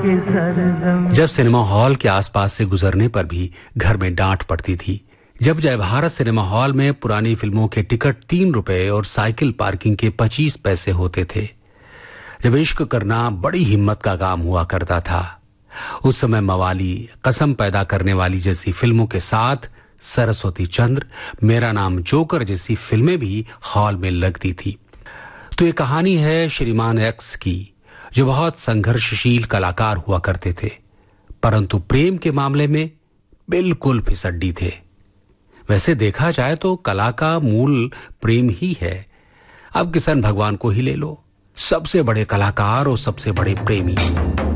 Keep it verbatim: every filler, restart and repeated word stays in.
जब cinema hall के आसपास से गुजरने पर भी घर में डांट पड़ती थी। जब जय भारत सिनेमा हॉल में पुरानी फिल्मों के टिकट तीन रुपए और साइकिल पार्किंग के पच्चीस पैसे होते थे। जब इश्क करना बड़ी हिम्मत का काम हुआ करता था। उस समय मवाली, कसम पैदा करने वाली जैसी फिल्मों के साथ सरस्वती चंद्र, मेरा नाम जोकर जैसी फिल्में भी हॉल में लगती थी। तो ये कहानी है श्रीमान एक्स की, जो बहुत संघर्षशील कलाकार हुआ करते थे, परंतु प्रेम के मामले में बिल्कुल फिसड्डी थे। वैसे देखा जाए तो कला का मूल प्रेम ही है। अब किशन भगवान को ही ले लो, सबसे बड़े कलाकार और सबसे बड़े प्रेमी।